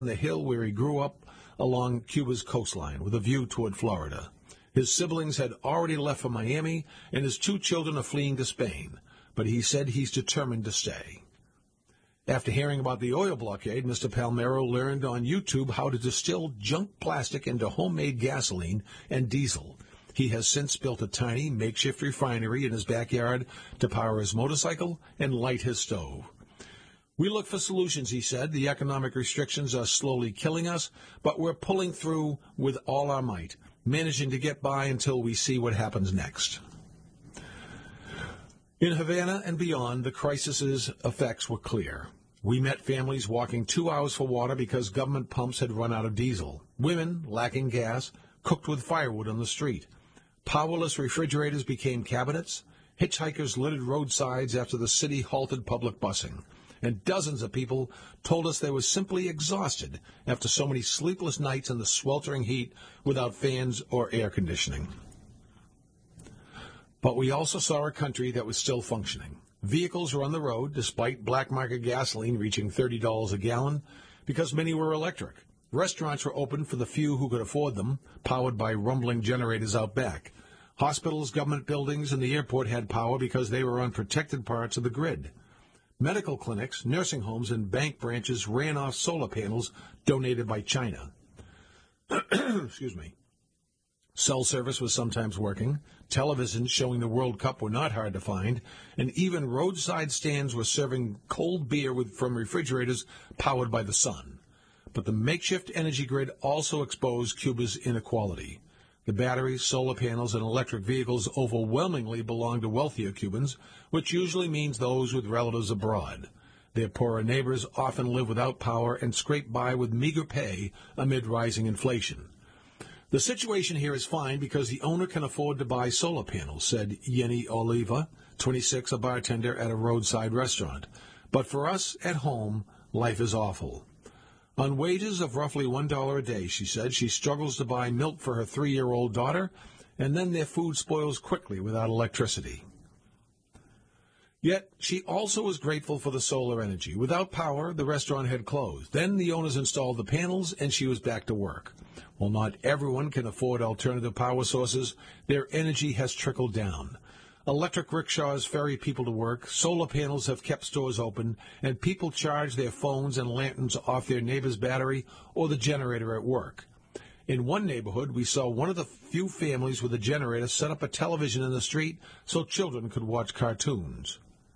on the hill where he grew up along Cuba's coastline with a view toward Florida. His siblings had already left for Miami, and his 2 children are fleeing to Spain, but he said he's determined to stay. After hearing about the oil blockade, Mr. Palmero learned on YouTube how to distill junk plastic into homemade gasoline and diesel. He has since built a tiny makeshift refinery in his backyard to power his motorcycle and light his stove. We look for solutions, he said. The economic restrictions are slowly killing us, but we're pulling through with all our might, managing to get by until we see what happens next. In Havana and beyond, the crisis's effects were clear. We met families walking 2 hours for water because government pumps had run out of diesel. Women, lacking gas, cooked with firewood on the street. Powerless refrigerators became cabinets. Hitchhikers littered roadsides after the city halted public busing. And dozens of people told us they were simply exhausted after so many sleepless nights in the sweltering heat without fans or air conditioning. But we also saw a country that was still functioning. Vehicles were on the road, despite black market gasoline reaching $30 a gallon, because many were electric. Restaurants were open for the few who could afford them, powered by rumbling generators out back. Hospitals, government buildings, and the airport had power because they were on protected parts of the grid. Medical clinics, nursing homes, and bank branches ran off solar panels donated by China. Excuse me. Cell service was sometimes working. Televisions showing the World Cup were not hard to find. And even roadside stands were serving cold beer from refrigerators powered by the sun. But the makeshift energy grid also exposed Cuba's inequality. The batteries, solar panels, and electric vehicles overwhelmingly belong to wealthier Cubans, which usually means those with relatives abroad. Their poorer neighbors often live without power and scrape by with meager pay amid rising inflation. The situation here is fine because the owner can afford to buy solar panels, said Yenny Oliva, 26, a bartender at a roadside restaurant. But for us at home, life is awful. On wages of roughly $1 a day, she said, she struggles to buy milk for her 3-year-old daughter, and then their food spoils quickly without electricity. Yet, she also was grateful for the solar energy. Without power, the restaurant had closed. Then the owners installed the panels, and she was back to work. While not everyone can afford alternative power sources, their energy has trickled down. Electric rickshaws ferry people to work, solar panels have kept stores open, and people charge their phones and lanterns off their neighbor's battery or the generator at work. In one neighborhood, we saw one of the few families with a generator set up a television in the street so children could watch cartoons.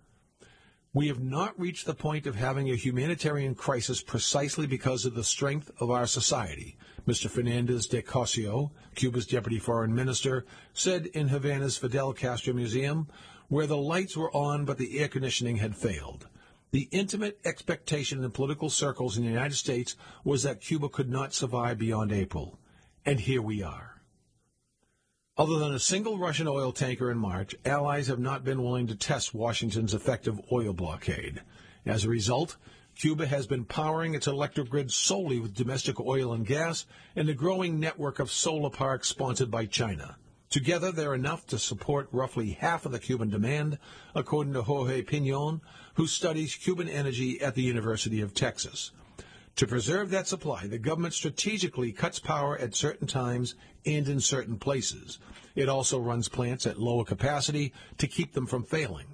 We have not reached the point of having a humanitarian crisis precisely because of the strength of our society, Mr. Fernandez de Cosio, Cuba's deputy foreign minister, said in Havana's Fidel Castro Museum, where the lights were on but the air conditioning had failed. The intimate expectation in political circles in the United States was that Cuba could not survive beyond April. And here we are. Other than a single Russian oil tanker in March, allies have not been willing to test Washington's effective oil blockade. As a result, Cuba has been powering its electric grid solely with domestic oil and gas and a growing network of solar parks sponsored by China. Together, they're enough to support roughly half of the Cuban demand, according to Jorge Pinon, who studies Cuban energy at the University of Texas. To preserve that supply, the government strategically cuts power at certain times and in certain places. It also runs plants at lower capacity to keep them from failing,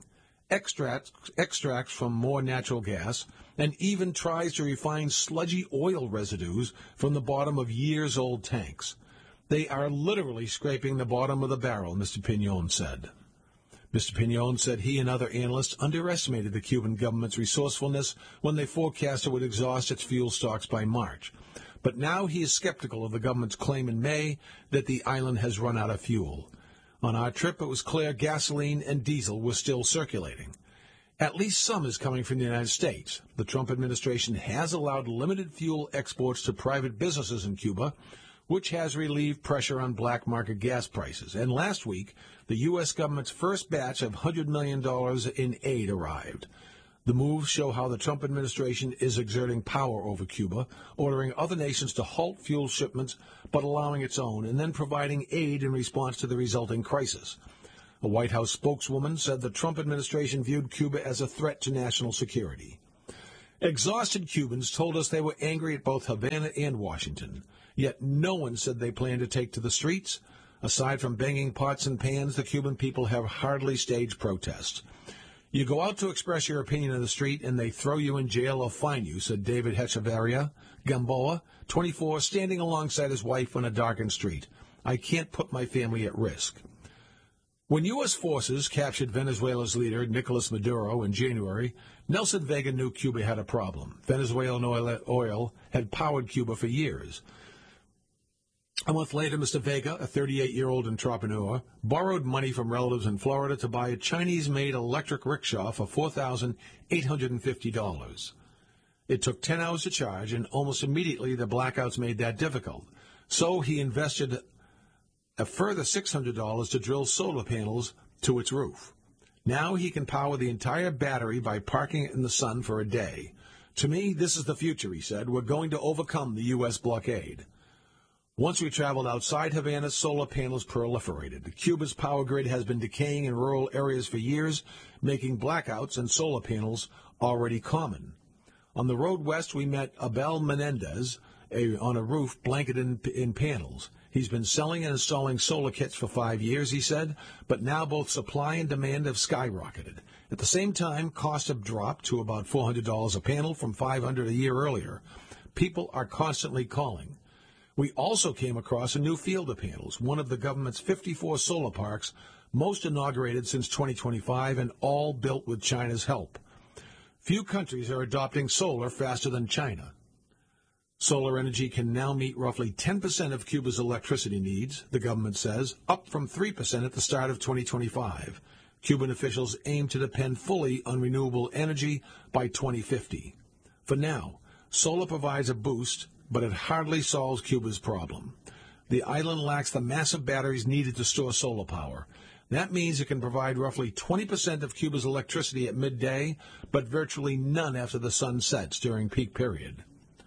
extracts from more natural gas, and even tries to refine sludgy oil residues from the bottom of years-old tanks. They are literally scraping the bottom of the barrel, Mr. Pinon said. Mr. Pinon said he and other analysts underestimated the Cuban government's resourcefulness when they forecast it would exhaust its fuel stocks by March. But now he is skeptical of the government's claim in May that the island has run out of fuel. On our trip, it was clear gasoline and diesel were still circulating. At least some is coming from the United States. The Trump administration has allowed limited fuel exports to private businesses in Cuba, which has relieved pressure on black market gas prices. And last week, the U.S. government's first batch of $100 million in aid arrived. The moves show how the Trump administration is exerting power over Cuba, ordering other nations to halt fuel shipments, but allowing its own, and then providing aid in response to the resulting crisis. A White House spokeswoman said the Trump administration viewed Cuba as a threat to national security. Exhausted Cubans told us they were angry at both Havana and Washington, yet no one said they planned to take to the streets. Aside from banging pots and pans, the Cuban people have hardly staged protests. You go out to express your opinion in the street, and they throw you in jail or fine you, said David Hechevarria Gamboa, 24, standing alongside his wife on a darkened street. I can't put my family at risk. When U.S. forces captured Venezuela's leader, Nicolas Maduro, in January, Nelson Vega knew Cuba had a problem. Venezuelan oil had powered Cuba for years. A month later, Mr. Vega, a 38-year-old entrepreneur, borrowed money from relatives in Florida to buy a Chinese-made electric rickshaw for $4,850. It took 10 hours to charge, and almost immediately the blackouts made that difficult. So he invested a further $600 to drill solar panels to its roof. Now he can power the entire battery by parking it in the sun for a day. To me, this is the future, he said. We're going to overcome the U.S. blockade. Once we traveled outside Havana, solar panels proliferated. Cuba's power grid has been decaying in rural areas for years, making blackouts and solar panels already common. On the road west, we met Abel Menendez on a roof blanketed in panels. He's been selling and installing solar kits for 5 years, he said, but now both supply and demand have skyrocketed. At the same time, costs have dropped to about $400 a panel from $500 a year earlier. People are constantly calling. We also came across a new field of panels, one of the government's 54 solar parks, most inaugurated since 2025 and all built with China's help. Few countries are adopting solar faster than China. Solar energy can now meet roughly 10% of Cuba's electricity needs, the government says, up from 3% at the start of 2025. Cuban officials aim to depend fully on renewable energy by 2050. For now, solar provides a boost, but it hardly solves Cuba's problem. The island lacks the massive batteries needed to store solar power. That means it can provide roughly 20% of Cuba's electricity at midday, but virtually none after the sun sets during peak period.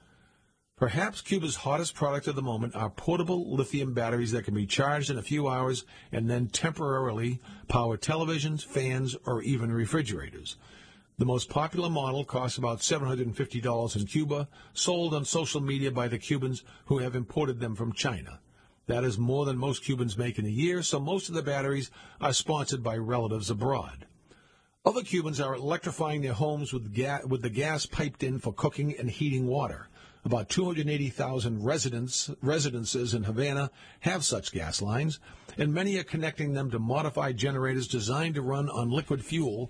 Perhaps Cuba's hottest product of the moment are portable lithium batteries that can be charged in a few hours and then temporarily power televisions, fans, or even refrigerators. The most popular model costs about $750 in Cuba, sold on social media by the Cubans who have imported them from China. That is more than most Cubans make in a year, so most of the batteries are sponsored by relatives abroad. Other Cubans are electrifying their homes with the gas piped in for cooking and heating water. About 280,000 residences in Havana have such gas lines, and many are connecting them to modified generators designed to run on liquid fuel.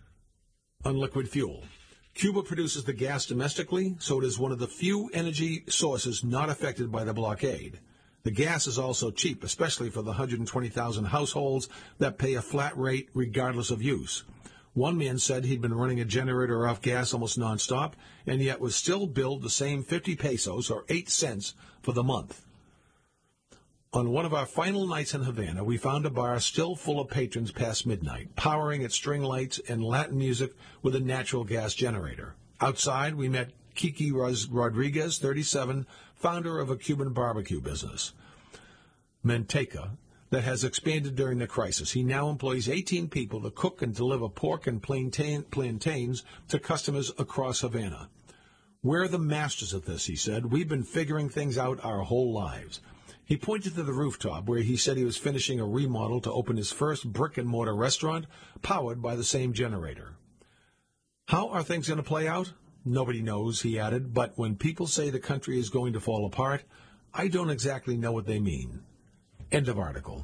Cuba produces the gas domestically, so it is one of the few energy sources not affected by the blockade. The gas is also cheap, especially for the 120,000 households that pay a flat rate regardless of use. One man said he'd been running a generator off gas almost nonstop, and yet was still billed the same 50 pesos, or 8 cents, for the month. On one of our final nights in Havana, we found a bar still full of patrons past midnight, powering its string lights and Latin music with a natural gas generator. Outside, we met Kiki Rodriguez, 37, founder of a Cuban barbecue business, Manteca, that has expanded during the crisis. He now employs 18 people to cook and deliver pork and plantains to customers across Havana. We're the masters of this, he said. We've been figuring things out our whole lives. He pointed to the rooftop where he said he was finishing a remodel to open his first brick-and-mortar restaurant powered by the same generator. How are things going to play out? Nobody knows, he added, but when people say the country is going to fall apart, I don't exactly know what they mean. End of article.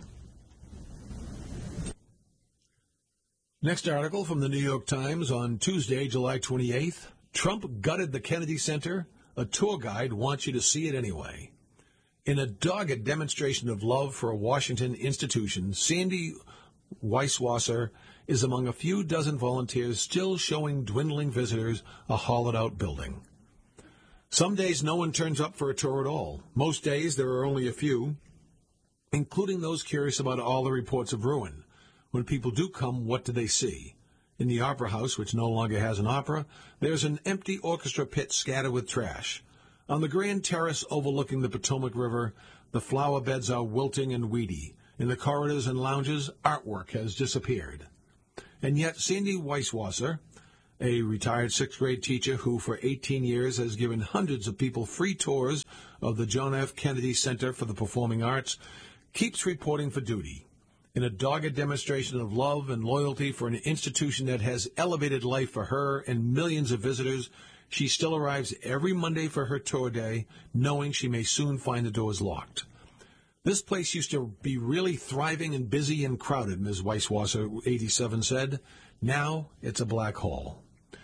Next article from the New York Times on Tuesday, July 28th. Trump gutted the Kennedy Center. A tour guide wants you to see it anyway. In a dogged demonstration of love for a Washington institution, Sandy Weisswasser is among a few dozen volunteers still showing dwindling visitors a hollowed-out building. Some days no one turns up for a tour at all. Most days there are only a few, including those curious about all the reports of ruin. When people do come, what do they see? In the Opera House, which no longer has an opera, there's an empty orchestra pit scattered with trash. On the grand terrace overlooking the Potomac River, the flower beds are wilting and weedy. In the corridors and lounges, artwork has disappeared. And yet Sandy Weisswasser, a retired sixth-grade teacher who for 18 years has given hundreds of people free tours of the John F. Kennedy Center for the Performing Arts, keeps reporting for duty. In a dogged demonstration of love and loyalty for an institution that has elevated life for her and millions of visitors, she still arrives every Monday for her tour day, knowing she may soon find the doors locked. This place used to be really thriving and busy and crowded, Ms. Weisswasser, 87, said. Now it's a black hole.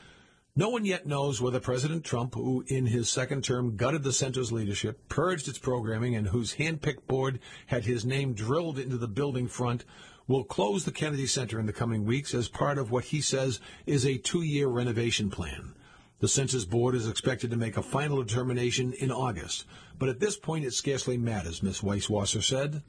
No one yet knows whether President Trump, who in his second term gutted the center's leadership, purged its programming, and whose hand-picked board had his name drilled into the building front, will close the Kennedy Center in the coming weeks as part of what he says is a 2-year renovation plan. The census board is expected to make a final determination in August, but at this point it scarcely matters, Ms. Weisswasser said.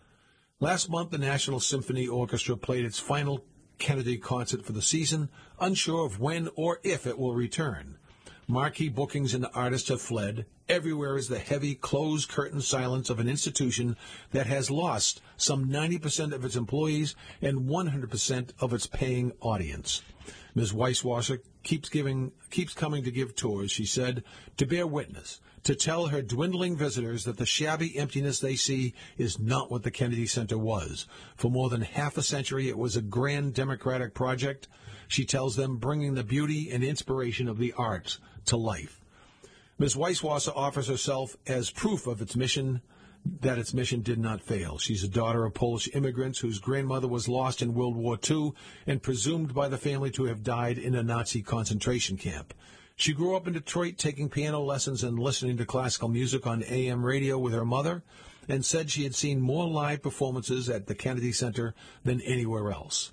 Last month, the National Symphony Orchestra played its final Kennedy concert for the season, unsure of when or if it will return. Marquee bookings and artists have fled. Everywhere is the heavy, closed-curtain silence of an institution that has lost some 90% of its employees and 100% of its paying audience. Ms. Weisswasser keeps coming to give tours, she said, to bear witness, to tell her dwindling visitors that the shabby emptiness they see is not what the Kennedy Center was. For more than half a century, it was a grand democratic project, she tells them, bringing the beauty and inspiration of the arts to life. Ms. Weisswasser offers herself as proof of its mission, that its mission did not fail. She's a daughter of Polish immigrants whose grandmother was lost in World War II and presumed by the family to have died in a Nazi concentration camp. She grew up in Detroit taking piano lessons and listening to classical music on AM radio with her mother, and said she had seen more live performances at the Kennedy Center than anywhere else.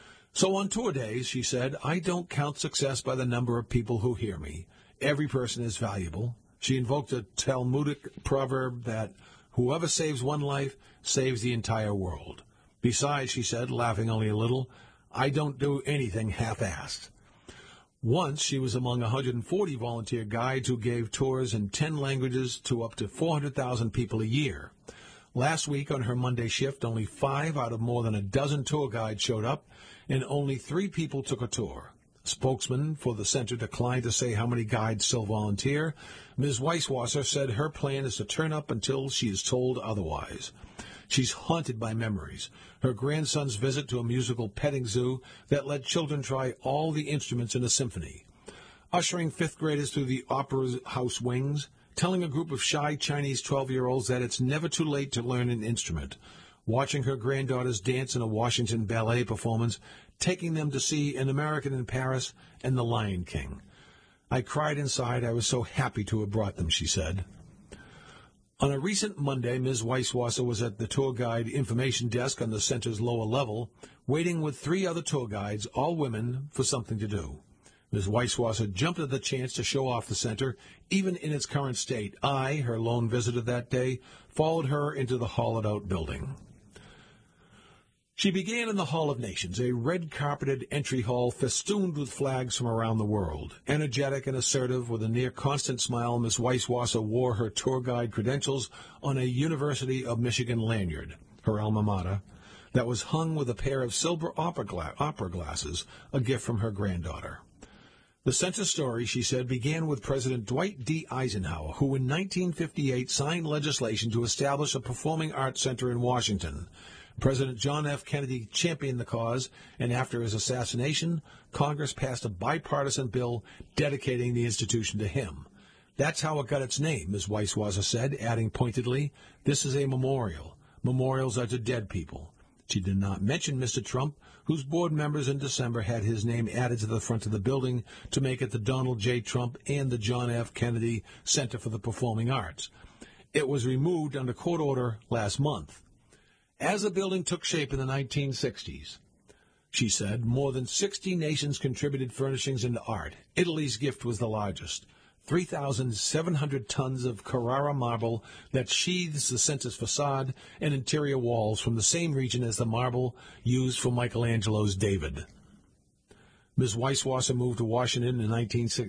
So on tour days, she said, I don't count success by the number of people who hear me. Every person is valuable. She invoked a Talmudic proverb that whoever saves one life saves the entire world. Besides, she said, laughing only a little, I don't do anything half-assed. Once, she was among 140 volunteer guides who gave tours in 10 languages to up to 400,000 people a year. Last week, on her Monday shift, only 5 out of more than a dozen tour guides showed up, and only 3 people took a tour. A spokesman for the center declined to say how many guides still volunteer. Ms. Weisswasser said her plan is to turn up until she is told otherwise. She's haunted by memories. Her grandson's visit to a musical petting zoo that let children try all the instruments in a symphony. Ushering fifth graders through the opera house wings. Telling a group of shy Chinese 12-year-olds that it's never too late to learn an instrument. Watching her granddaughters dance in a Washington ballet performance. Taking them to see An American in Paris and The Lion King. I cried inside. I was so happy to have brought them, she said. On a recent Monday, Ms. Weisswasser was at the tour guide information desk on the center's lower level, waiting with 3 other tour guides, all women, for something to do. Ms. Weisswasser jumped at the chance to show off the center, even in its current state. I, her lone visitor that day, followed her into the hollowed-out building. She began in the Hall of Nations, a red-carpeted entry hall festooned with flags from around the world. Energetic and assertive, with a near-constant smile, Ms. Weisswasser wore her tour guide credentials on a University of Michigan lanyard, her alma mater, that was hung with a pair of silver opera glasses, a gift from her granddaughter. The center story, she said, began with President Dwight D. Eisenhower, who in 1958 signed legislation to establish a performing arts center in Washington. President John F. Kennedy championed the cause, and after his assassination, Congress passed a bipartisan bill dedicating the institution to him. That's how it got its name, Ms. Weisswasser said, adding pointedly, this is a memorial. Memorials are to dead people. She did not mention Mr. Trump, whose board members in December had his name added to the front of the building to make it the Donald J. Trump and the John F. Kennedy Center for the Performing Arts. It was removed under court order last month. As the building took shape in the 1960s, she said, more than 60 nations contributed furnishings into art. Italy's gift was the largest, 3,700 tons of Carrara marble that sheathes the center's facade and interior walls from the same region as the marble used for Michelangelo's David. Ms. Weisswasser moved to Washington in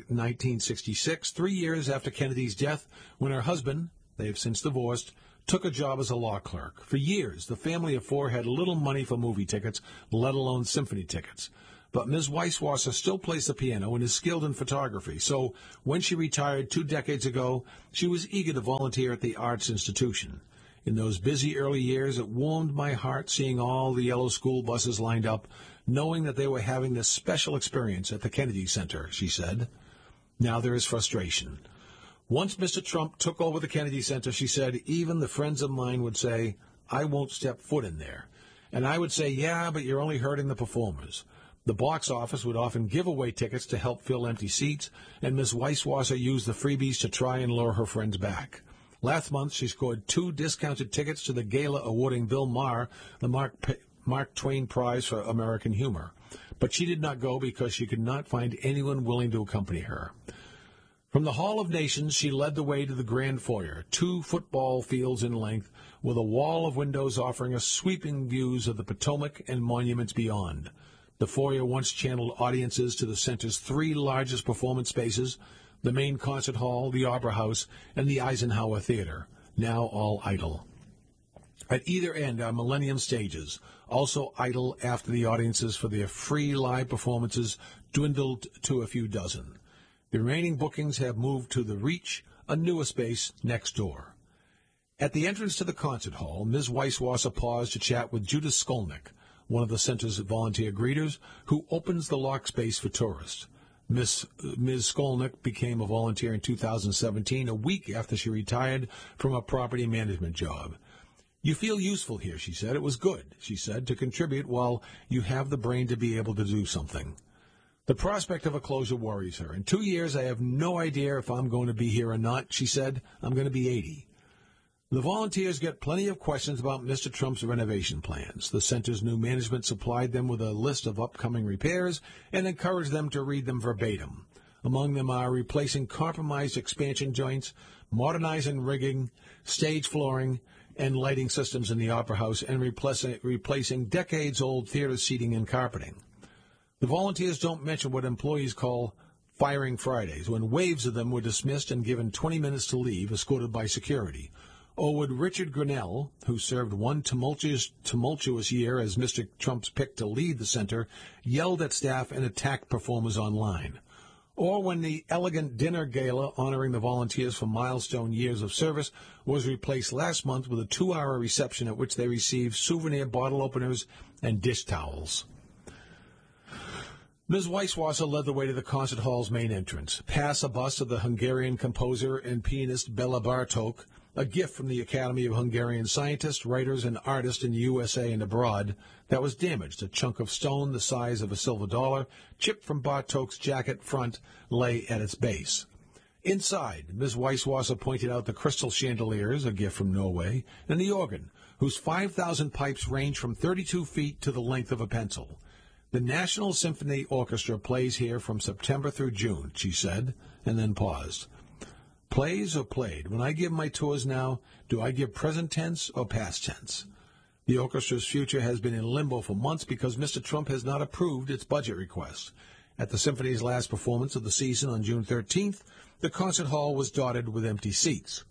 1966, 3 years after Kennedy's death, when her husband, they have since divorced, took a job as a law clerk. For years, the family of 4 had little money for movie tickets, let alone symphony tickets. but Ms. Weisswasser still plays the piano and is skilled in photography. So when she retired 2 decades ago, she was eager to volunteer at the Arts Institution. In those busy early years, it warmed my heart seeing all the yellow school buses lined up, knowing that they were having this special experience at the Kennedy Center, she said. Now there is frustration. Once Mr. Trump took over the Kennedy Center, she said, even the friends of mine would say, I won't step foot in there. And I would say, yeah, but you're only hurting the performers. The box office would often give away tickets to help fill empty seats, and Ms. Weisswasser used the freebies to try and lure her friends back. Last month, she scored 2 discounted tickets to the gala awarding Bill Maher the Mark Twain Prize for American Humor. But she did not go because she could not find anyone willing to accompany her. From the Hall of Nations, she led the way to the Grand Foyer, 2 football fields in length, with a wall of windows offering us sweeping views of the Potomac and monuments beyond. The foyer once channeled audiences to the center's 3 largest performance spaces, the main concert hall, the Opera House, and the Eisenhower Theater, now all idle. At either end are Millennium stages, also idle after the audiences for their free live performances dwindled to a few dozen. The remaining bookings have moved to the Reach, a newer space next door. At the entrance to the concert hall, Ms. Weisswasser paused to chat with Judith Skolnick, one of the center's volunteer greeters, who opens the locked space for tourists. Ms. Skolnick became a volunteer in 2017, a week after she retired from a property management job. You feel useful here, she said. It was good, she said, to contribute while you have the brain to be able to do something. The prospect of a closure worries her. In 2 years, I have no idea if I'm going to be here or not, she said. I'm going to be 80. The volunteers get plenty of questions about Mr. Trump's renovation plans. The center's new management supplied them with a list of upcoming repairs and encouraged them to read them verbatim. Among them are replacing compromised expansion joints, modernizing rigging, stage flooring, and lighting systems in the Opera House, and replacing decades-old theater seating and carpeting. The volunteers don't mention what employees call firing Fridays, when waves of them were dismissed and given 20 minutes to leave, escorted by security. Or would Richard Grinnell, who served one tumultuous year as Mr. Trump's pick to lead the center, yelled at staff and attacked performers online. Or when the elegant dinner gala honoring the volunteers for milestone years of service was replaced last month with a 2-hour reception at which they received souvenir bottle openers and dish towels. Ms. Weisswasser led the way to the concert hall's main entrance, past a bust of the Hungarian composer and pianist Bela Bartok, a gift from the Academy of Hungarian Scientists, Writers, and Artists in the USA and abroad that was damaged. A chunk of stone the size of a silver dollar, chipped from Bartok's jacket front, lay at its base. Inside, Ms. Weisswasser pointed out the crystal chandeliers, a gift from Norway, and the organ, whose 5,000 pipes range from 32 feet to the length of a pencil. The National Symphony Orchestra plays here from September through June, she said, and then paused. Plays or played? When I give my tours now, do I give present tense or past tense? The orchestra's future has been in limbo for months because Mr. Trump has not approved its budget request. At the symphony's last performance of the season on June 13th, the concert hall was dotted with empty seats.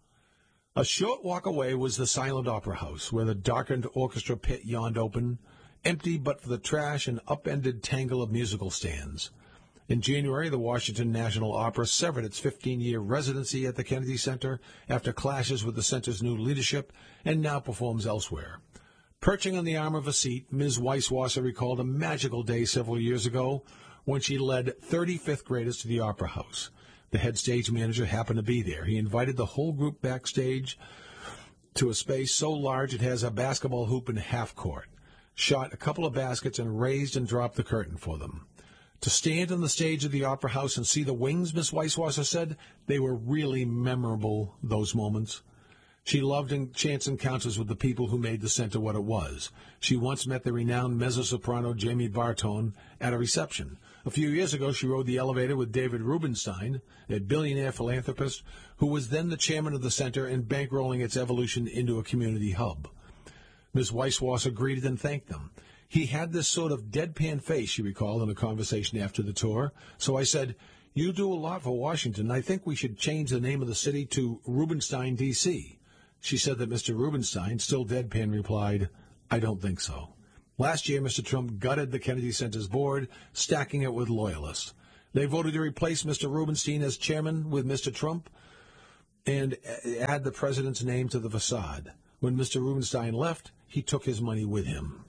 A short walk away was the silent Opera House, where the darkened orchestra pit yawned open, empty but for the trash and upended tangle of musical stands. In January, the Washington National Opera severed its 15-year residency at the Kennedy Center after clashes with the center's new leadership and now performs elsewhere. Perching on the arm of a seat, Ms. Weisswasser recalled a magical day several years ago when she led 30 fifth graders to the Opera House. The head stage manager happened to be there. He invited the whole group backstage to a space so large it has a basketball hoop and half court, shot a couple of baskets, and raised and dropped the curtain for them. To stand on the stage of the Opera House and see the wings, Miss Weisswasser said, they were really memorable, those moments. She loved chance encounters with the people who made the center what it was. She once met the renowned mezzo-soprano Jamie Bartone at a reception. A few years ago, she rode the elevator with David Rubenstein, a billionaire philanthropist, who was then the chairman of the center and bankrolling its evolution into a community hub. Ms. Weisswasser greeted and thanked them. He had this sort of deadpan face, she recalled in a conversation after the tour. So I said, you do a lot for Washington. I think we should change the name of the city to Rubenstein, D.C. She said that Mr. Rubenstein, still deadpan, replied, I don't think so. Last year, Mr. Trump gutted the Kennedy Center's board, stacking it with loyalists. They voted to replace Mr. Rubenstein as chairman with Mr. Trump and add the president's name to the facade. When Mr. Rubenstein left, he took his money with him.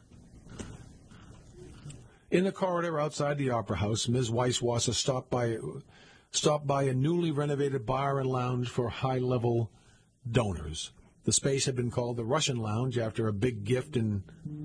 In the corridor outside the Opera House, Ms. Weisswasser stopped by a newly renovated bar and lounge for high-level donors. The space had been called the Russian Lounge after a big gift in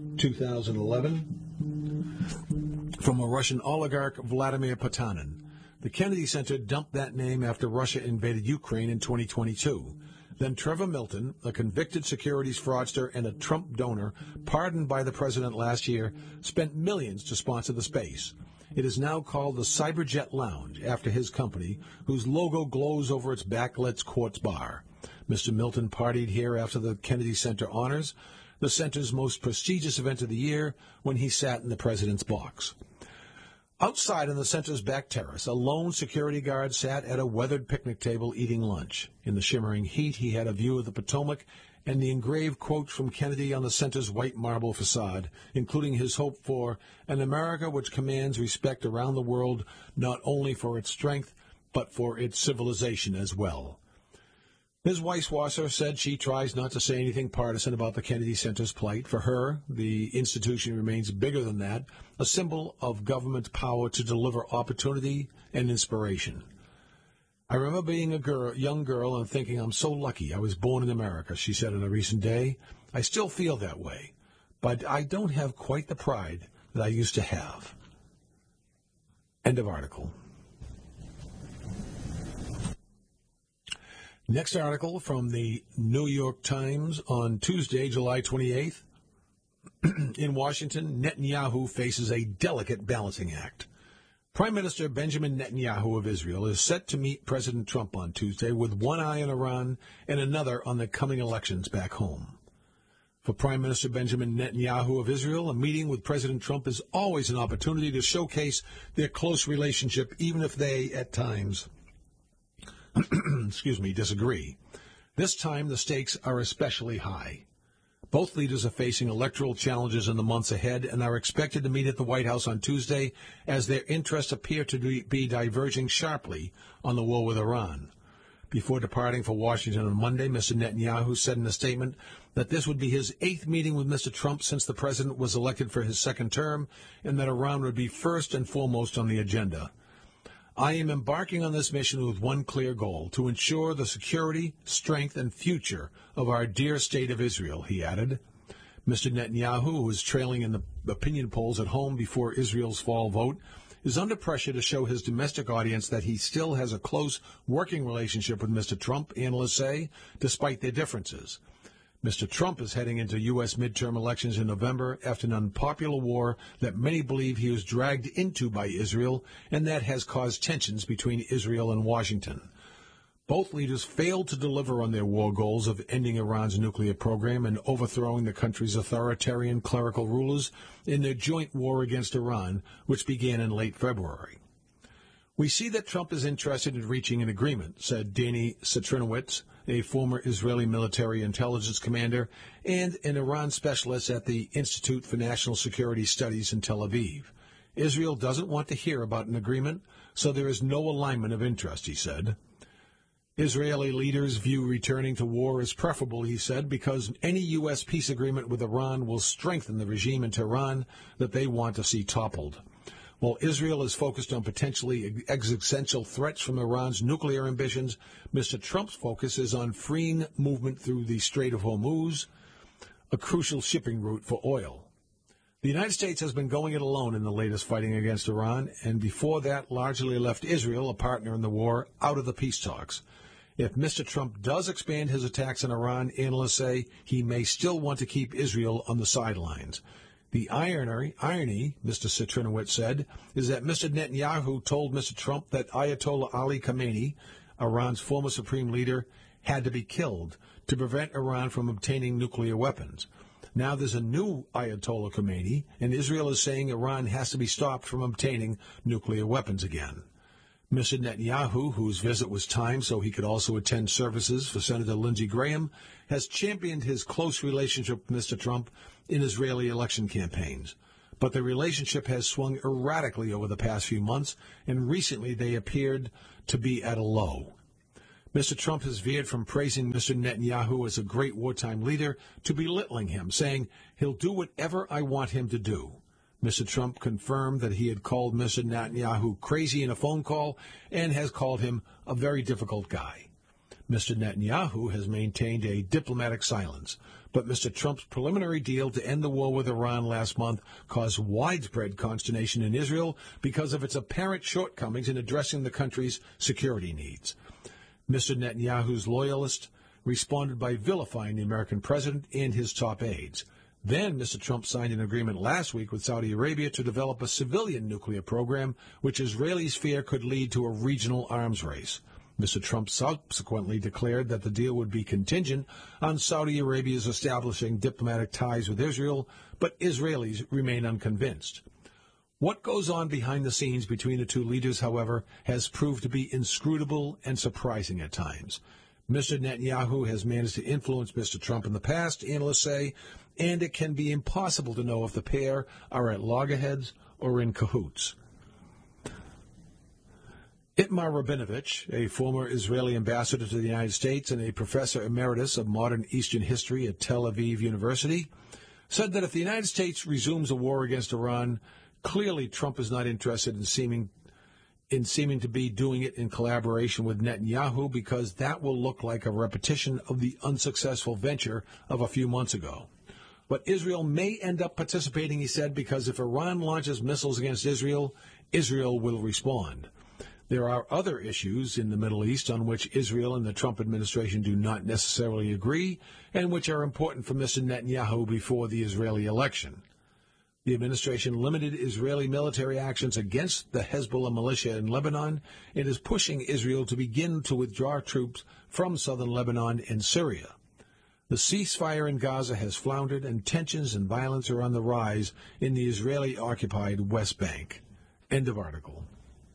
2011 from a Russian oligarch, Vladimir Potanin. The Kennedy Center dumped that name after Russia invaded Ukraine in 2022. Then Trevor Milton, a convicted securities fraudster and a Trump donor, pardoned by the president last year, spent millions to sponsor the space. It is now called the Cyberjet Lounge, after his company, whose logo glows over its backlit quartz bar. Mr. Milton partied here after the Kennedy Center honors, the center's most prestigious event of the year, when he sat in the president's box. Outside on the center's back terrace, a lone security guard sat at a weathered picnic table eating lunch. In the shimmering heat, he had a view of the Potomac and the engraved quote from Kennedy on the center's white marble facade, including his hope for an America which commands respect around the world, not only for its strength, but for its civilization as well. Ms. Weisswasser said she tries not to say anything partisan about the Kennedy Center's plight. For her, the institution remains bigger than that, a symbol of government power to deliver opportunity and inspiration. I remember being a young girl and thinking, I'm so lucky I was born in America, she said on a recent day. I still feel that way, but I don't have quite the pride that I used to have. End of article. Next article from the New York Times on Tuesday, July 28th. In Washington, Netanyahu faces a delicate balancing act. Prime Minister Benjamin Netanyahu of Israel is set to meet President Trump on Tuesday with one eye on Iran and another on the coming elections back home. For Prime Minister Benjamin Netanyahu of Israel, a meeting with President Trump is always an opportunity to showcase their close relationship, even if they, at times, disagree. This time, the stakes are especially high. Both leaders are facing electoral challenges in the months ahead and are expected to meet at the White House on Tuesday as their interests appear to be diverging sharply on the war with Iran. Before departing for Washington on Monday, Mr. Netanyahu said in a statement that this would be his 8th meeting with Mr. Trump since the president was elected for his second term, and that Iran would be first and foremost on the agenda. I am embarking on this mission with one clear goal, to ensure the security, strength, and future of our dear state of Israel, he added. Mr. Netanyahu, who is trailing in the opinion polls at home before Israel's fall vote, is under pressure to show his domestic audience that he still has a close working relationship with Mr. Trump, analysts say, despite their differences. Mr. Trump is heading into U.S. midterm elections in November after an unpopular war that many believe he was dragged into by Israel and that has caused tensions between Israel and Washington. Both leaders failed to deliver on their war goals of ending Iran's nuclear program and overthrowing the country's authoritarian clerical rulers in their joint war against Iran, which began in late February. We see that Trump is interested in reaching an agreement, said Danny Cetrinowicz, a former Israeli military intelligence commander and an Iran specialist at the Institute for National Security Studies in Tel Aviv. Israel doesn't want to hear about an agreement, so there is no alignment of interest, he said. Israeli leaders view returning to war as preferable, he said, because any U.S. peace agreement with Iran will strengthen the regime in Tehran that they want to see toppled. While Israel is focused on potentially existential threats from Iran's nuclear ambitions, Mr. Trump's focus is on freeing movement through the Strait of Hormuz, a crucial shipping route for oil. The United States has been going it alone in the latest fighting against Iran, and before that largely left Israel, a partner in the war, out of the peace talks. If Mr. Trump does expand his attacks on Iran, analysts say he may still want to keep Israel on the sidelines. The irony, Mr. Cetrinowicz said, is that Mr. Netanyahu told Mr. Trump that Ayatollah Ali Khamenei, Iran's former supreme leader, had to be killed to prevent Iran from obtaining nuclear weapons. Now there's a new Ayatollah Khamenei, and Israel is saying Iran has to be stopped from obtaining nuclear weapons again. Mr. Netanyahu, whose visit was timed so he could also attend services for Senator Lindsey Graham, has championed his close relationship with Mr. Trump in Israeli election campaigns. But the relationship has swung erratically over the past few months, and recently they appeared to be at a low. Mr. Trump has veered from praising Mr. Netanyahu as a great wartime leader to belittling him, saying, "He'll do whatever I want him to do." Mr. Trump confirmed that he had called Mr. Netanyahu crazy in a phone call and has called him a very difficult guy. Mr. Netanyahu has maintained a diplomatic silence, but Mr. Trump's preliminary deal to end the war with Iran last month caused widespread consternation in Israel because of its apparent shortcomings in addressing the country's security needs. Mr. Netanyahu's loyalists responded by vilifying the American president and his top aides. Then Mr. Trump signed an agreement last week with Saudi Arabia to develop a civilian nuclear program, which Israelis fear could lead to a regional arms race. Mr. Trump subsequently declared that the deal would be contingent on Saudi Arabia's establishing diplomatic ties with Israel, but Israelis remain unconvinced. What goes on behind the scenes between the two leaders, however, has proved to be inscrutable and surprising at times. Mr. Netanyahu has managed to influence Mr. Trump in the past, analysts say, and it can be impossible to know if the pair are at loggerheads or in cahoots. Itamar Rabinovich, a former Israeli ambassador to the United States and a professor emeritus of modern Eastern history at Tel Aviv University, said that if the United States resumes a war against Iran, clearly Trump is not interested in seeming to be doing it in collaboration with Netanyahu, because that will look like a repetition of the unsuccessful venture of a few months ago. But Israel may end up participating, he said, because if Iran launches missiles against Israel, Israel will respond. There are other issues in the Middle East on which Israel and the Trump administration do not necessarily agree, and which are important for Mr. Netanyahu before the Israeli election. The administration limited Israeli military actions against the Hezbollah militia in Lebanon and is pushing Israel to begin to withdraw troops from southern Lebanon and Syria. The ceasefire in Gaza has floundered, and tensions and violence are on the rise in the Israeli-occupied West Bank. End of article.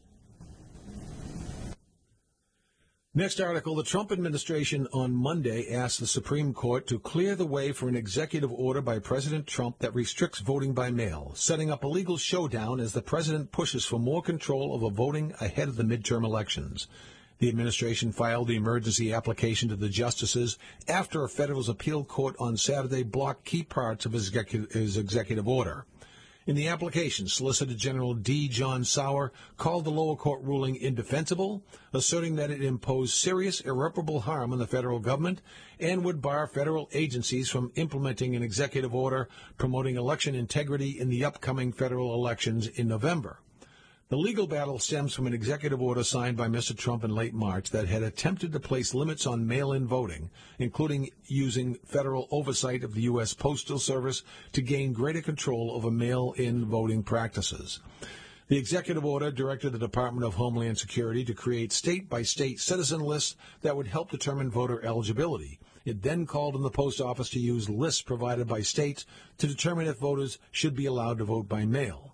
Next article, the Trump administration on Monday asked the Supreme Court to clear the way for an executive order by President Trump that restricts voting by mail, setting up a legal showdown as the president pushes for more control over voting ahead of the midterm elections. The administration filed the emergency application to the justices after a federal appeal court on Saturday blocked key parts of his executive order. In the application, Solicitor General D. John Sauer called the lower court ruling indefensible, asserting that it imposed serious irreparable harm on the federal government and would bar federal agencies from implementing an executive order promoting election integrity in the upcoming federal elections in November. The legal battle stems from an executive order signed by Mr. Trump in late March that had attempted to place limits on mail-in voting, including using federal oversight of the U.S. Postal Service to gain greater control over mail-in voting practices. The executive order directed the Department of Homeland Security to create state-by-state citizen lists that would help determine voter eligibility. It then called on the post office to use lists provided by states to determine if voters should be allowed to vote by mail.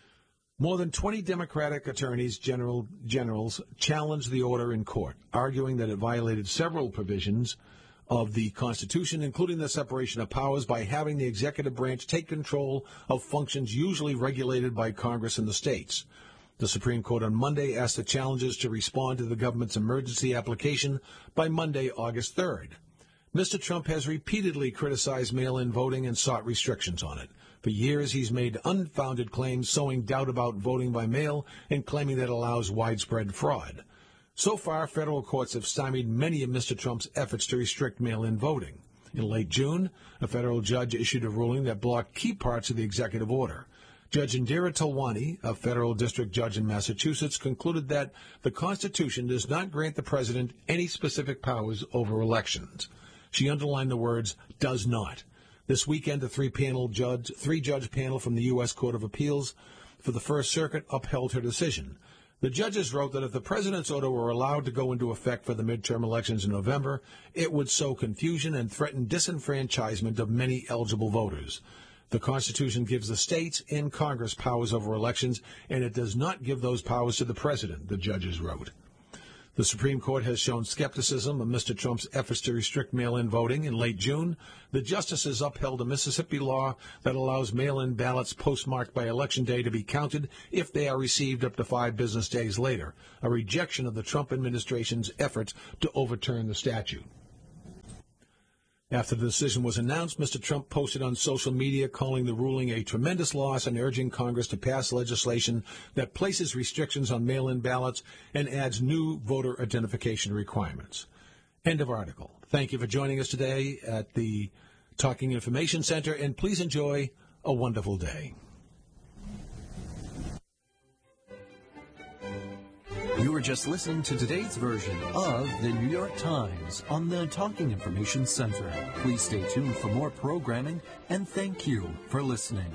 More than 20 Democratic attorneys generals challenged the order in court, arguing that it violated several provisions of the Constitution, including the separation of powers, by having the executive branch take control of functions usually regulated by Congress and the states. The Supreme Court on Monday asked the challengers to respond to the government's emergency application by Monday, August 3rd. Mr. Trump has repeatedly criticized mail-in voting and sought restrictions on it. For years, he's made unfounded claims, sowing doubt about voting by mail and claiming that it allows widespread fraud. So far, federal courts have stymied many of Mr. Trump's efforts to restrict mail-in voting. In late June, a federal judge issued a ruling that blocked key parts of the executive order. Judge Indira Talwani, a federal district judge in Massachusetts, concluded that the Constitution does not grant the president any specific powers over elections. She underlined the words, "does not." This weekend, a three-judge panel from the U.S. Court of Appeals for the First Circuit upheld her decision. The judges wrote that if the president's order were allowed to go into effect for the midterm elections in November, it would sow confusion and threaten disenfranchisement of many eligible voters. The Constitution gives the states and Congress powers over elections, and it does not give those powers to the president, the judges wrote. The Supreme Court has shown skepticism of Mr. Trump's efforts to restrict mail-in voting. In late June, the justices upheld a Mississippi law that allows mail-in ballots postmarked by Election Day to be counted if they are received up to 5 business days later, a rejection of the Trump administration's efforts to overturn the statute. After the decision was announced, Mr. Trump posted on social media calling the ruling a tremendous loss and urging Congress to pass legislation that places restrictions on mail-in ballots and adds new voter identification requirements. End of article. Thank you for joining us today at the Talking Information Center, and please enjoy a wonderful day. You were just listening to today's version of the New York Times on the Talking Information Center. Please stay tuned for more programming, and thank you for listening.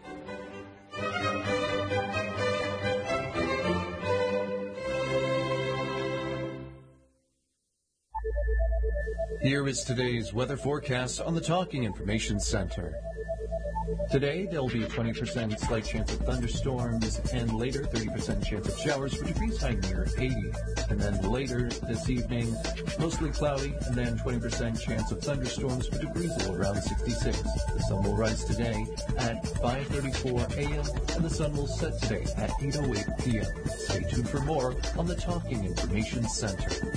Here is today's weather forecast on the Talking Information Center. Today, there will be 20% slight chance of thunderstorms, and later 30% chance of showers for degrees high near 80. And then later this evening, mostly cloudy, and then 20% chance of thunderstorms for degrees low around 66. The sun will rise today at 5:34 a.m., and the sun will set today at 8:08 p.m. Stay tuned for more on the Talking Information Center.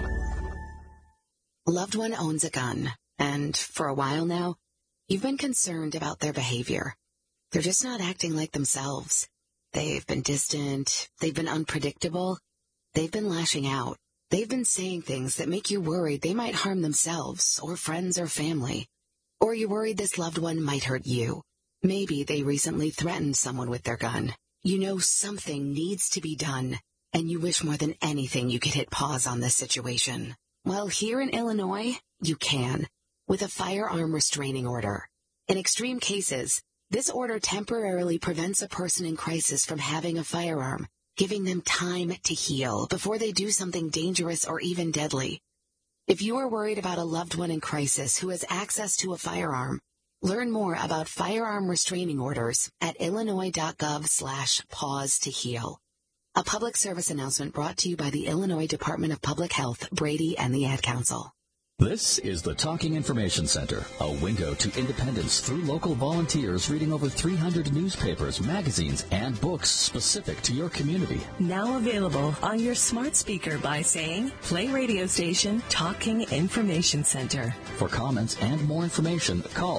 A loved one owns a gun, and for a while now, you've been concerned about their behavior. They're just not acting like themselves. They've been distant. They've been unpredictable. They've been lashing out. They've been saying things that make you worried they might harm themselves or friends or family. Or you're worried this loved one might hurt you. Maybe they recently threatened someone with their gun. You know something needs to be done, and you wish more than anything you could hit pause on this situation. Well, here in Illinois, you can, with a firearm restraining order. In extreme cases, this order temporarily prevents a person in crisis from having a firearm, giving them time to heal before they do something dangerous or even deadly. If you are worried about a loved one in crisis who has access to a firearm, learn more about firearm restraining orders at illinois.gov/pause to heal. A public service announcement brought to you by the Illinois Department of Public Health, Brady, and the Ad Council. This is the Talking Information Center, a window to independence through local volunteers reading over 300 newspapers, magazines, and books specific to your community. Now available on your smart speaker by saying, play radio station Talking Information Center. For comments and more information, call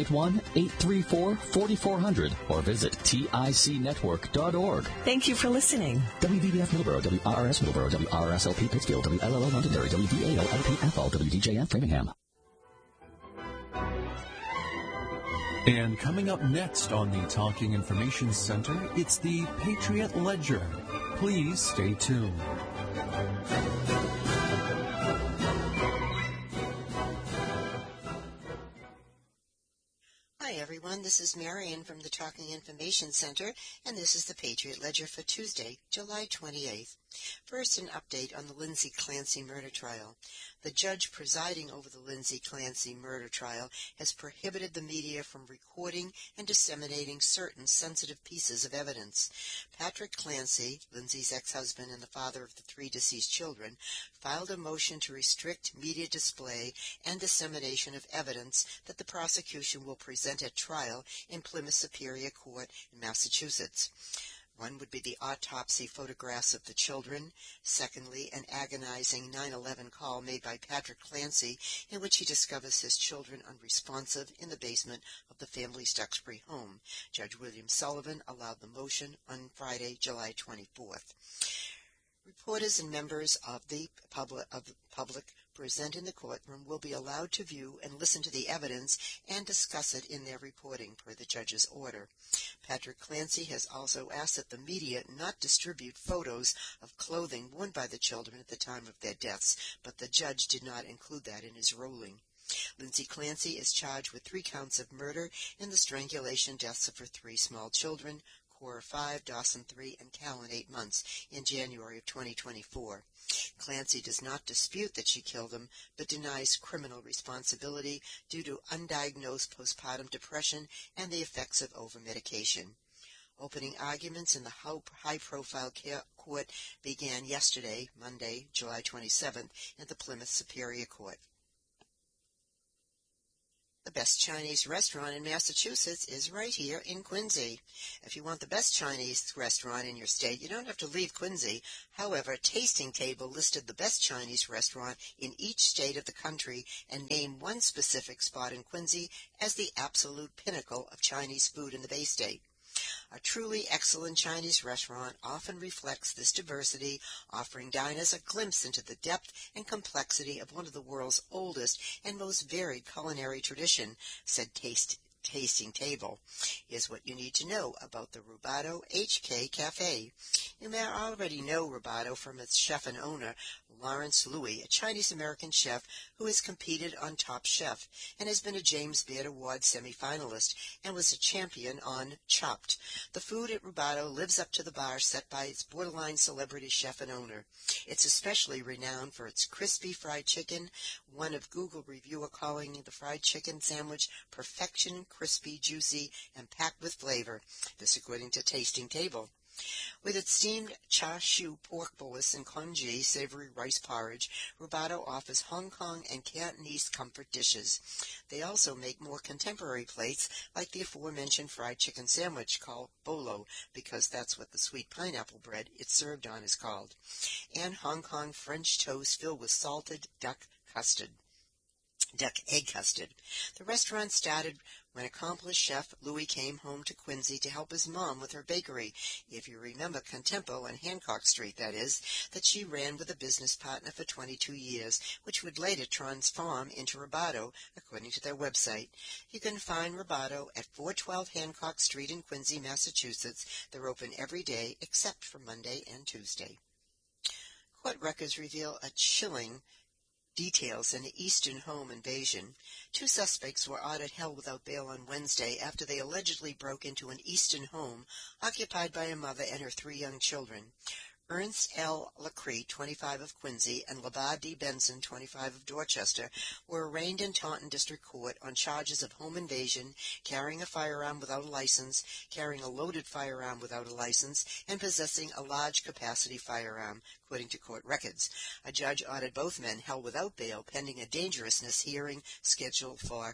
781-834-4400 or visit ticnetwork.org. Thank you for listening. WVBF Middleborough, WRRS Middleborough, WRSLP Pittsfield, WLLO Londonderry, WVAL LP Ethel, WDJF Framingham. And coming up next on the Talking Information Center, it's the Patriot Ledger. Please stay tuned. Hi everyone, this is Marion from the Talking Information Center, and this is the Patriot Ledger for Tuesday, July 28th. First, an update on the Lindsay Clancy murder trial. The judge presiding over the Lindsay Clancy murder trial has prohibited the media from recording and disseminating certain sensitive pieces of evidence. Patrick Clancy, Lindsay's ex-husband and the father of the 3 deceased children, filed a motion to restrict media display and dissemination of evidence that the prosecution will present at trial in Plymouth Superior Court in Massachusetts. One would be the autopsy photographs of the children. Secondly, an agonizing 9/11 call made by Patrick Clancy in which he discovers his children unresponsive in the basement of the family's Duxbury home. Judge William Sullivan allowed the motion on Friday, July 24th. Reporters and members of the public present in the courtroom will be allowed to view and listen to the evidence and discuss it in their reporting, per the judge's order. Patrick Clancy has also asked that the media not distribute photos of clothing worn by the children at the time of their deaths, but the judge did not include that in his ruling. Lindsay Clancy is charged with 3 counts of murder in the strangulation deaths of her 3 small children. Cora 5, Dawson 3, and Callan 8 months in January of 2024. Clancy does not dispute that she killed him, but denies criminal responsibility due to undiagnosed postpartum depression and the effects of overmedication. Opening arguments in the high-profile court began yesterday, Monday, July 27th, at the Plymouth Superior Court. The best Chinese restaurant in Massachusetts is right here in Quincy. If you want the best Chinese restaurant in your state, you don't have to leave Quincy. However, Tasting Table listed the best Chinese restaurant in each state of the country and named one specific spot in Quincy as the absolute pinnacle of Chinese food in the Bay State. A truly excellent Chinese restaurant often reflects this diversity, offering diners a glimpse into the depth and complexity of one of the world's oldest and most varied culinary tradition, said Tasting Table. Here's what you need to know about the Rubato HK Cafe. You may already know Rubato from its chef and owner, Lawrence Louis, a Chinese-American chef who has competed on Top Chef and has been a James Beard Award semifinalist and was a champion on Chopped. The food at Rubato lives up to the bar set by its borderline celebrity chef and owner. It's especially renowned for its crispy fried chicken, one of Google reviewer calling the fried chicken sandwich perfection, crispy, juicy, and packed with flavor. This according to Tasting Table. With its steamed char siu pork bolus and congee savory rice porridge, Rubato offers Hong Kong and Cantonese comfort dishes. They also make more contemporary plates like the aforementioned fried chicken sandwich called bolo, because that's what the sweet pineapple bread it's served on is called, and Hong Kong French toast filled with salted duck egg custard. The restaurant started when accomplished chef Louis came home to Quincy to help his mom with her bakery, if you remember Contempo on Hancock Street, that is, that she ran with a business partner for 22 years, which would later transform into Rubato, according to their website. You can find Rubato at 412 Hancock Street in Quincy, Massachusetts. They're open every day except for Monday and Tuesday. Court records reveal a chilling details in the Easton home invasion. 2 suspects were ordered held without bail on Wednesday after they allegedly broke into an Easton home occupied by a mother and her 3 young children. Ernst L. Lacrete, 25 of Quincy, and Labar D. Benson, 25 of Dorchester, were arraigned in Taunton District Court on charges of home invasion, carrying a firearm without a license, carrying a loaded firearm without a license, and possessing a large-capacity firearm, according to court records. A judge ordered both men held without bail pending a dangerousness hearing scheduled for